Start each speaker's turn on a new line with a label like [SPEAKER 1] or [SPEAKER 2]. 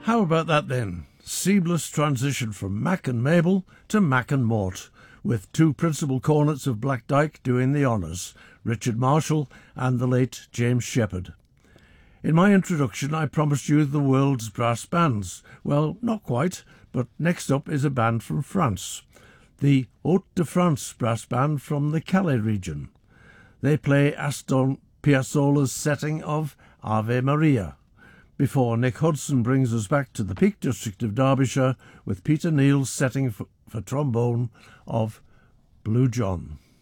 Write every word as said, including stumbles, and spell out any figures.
[SPEAKER 1] How about that then? Seamless transition from Mac and Mabel to Mac and Mort, with two principal cornets of Black Dyke doing the honours, Richard Marshall and the late James Shepherd. In my introduction I promised you the world's brass bands. Well, not quite, but next up is a band from France, the Haute de France brass band from the Calais region. They play Aston Piazzolla's setting of Ave Maria, before Nick Hudson brings us back to the Peak District of Derbyshire with Peter Neal's setting for, for trombone of Blue John.